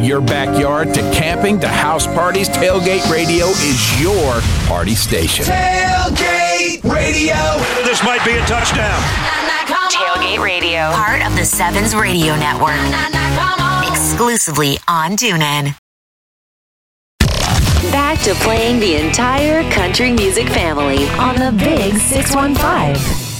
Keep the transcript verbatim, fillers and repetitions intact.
your backyard to camping to house parties, Tailgate Radio is your party station. Tailgate Radio. This might be a touchdown. Tailgate Radio, part of the Sevens Radio Network. Exclusively on TuneIn. Back to playing the entire country music family on the Big six one five.